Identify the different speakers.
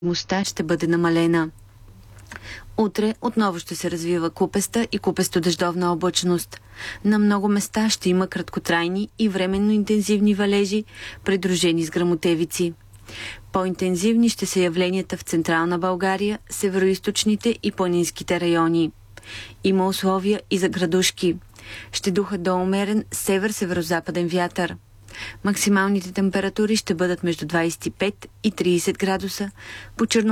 Speaker 1: Мощта ще бъде намалена. Утре отново ще се развива купеста и купесто-дъждовна облачност. На много места ще има краткотрайни и временно интензивни валежи, придружени с гръмотевици. По-интензивни ще са явленията в Централна България, североизточните и планинските райони. Има условия и за градушки. Ще духа до умерен север-северозападен вятър. Максималните температури ще бъдат между 25 и 30 градуса, по